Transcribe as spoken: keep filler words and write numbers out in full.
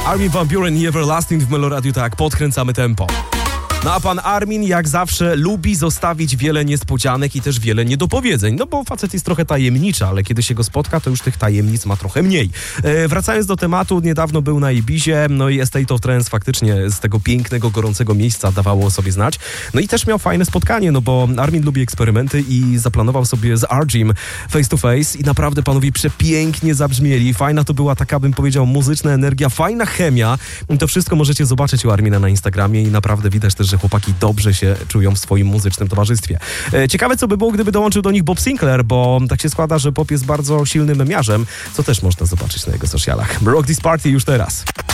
Armin van Buuren i Everlasting w Meloradiu, tak, podkręcamy tempo. No a pan Armin jak zawsze lubi zostawić wiele niespodzianek i też wiele niedopowiedzeń, no bo facet jest trochę tajemniczy, ale kiedy się go spotka, to już tych tajemnic ma trochę mniej. E, wracając do tematu, niedawno był na Ibizie, no i State of Trance faktycznie z tego pięknego, gorącego miejsca dawało o sobie znać. No i też miał fajne spotkanie, no bo Armin lubi eksperymenty i zaplanował sobie z Arjim face to face i naprawdę panowie przepięknie zabrzmieli. Fajna to była taka, bym powiedział, muzyczna energia, fajna chemia. To wszystko możecie zobaczyć u Armina na Instagramie i naprawdę widać też, że chłopaki dobrze się czują w swoim muzycznym towarzystwie. E, ciekawe, co by było, gdyby dołączył do nich Bob Sinclair, bo tak się składa, że Bob jest bardzo silnym memiarzem, co też można zobaczyć na jego socialach. Rock This Party już teraz.